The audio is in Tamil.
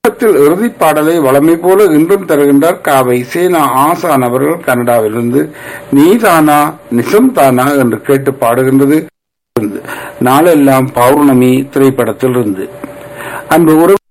இறுதி பாடலை வளமை போல இன்றும் தருகின்றார் காவை சேனா ஆசான் அவர்கள் கனடாவிலிருந்து. நீதானா நிசம் தானா என்று கேட்டு பாடுகின்றது நாளெல்லாம் பௌர்ணமி திரைப்படத்தில் இருந்து. அன்பு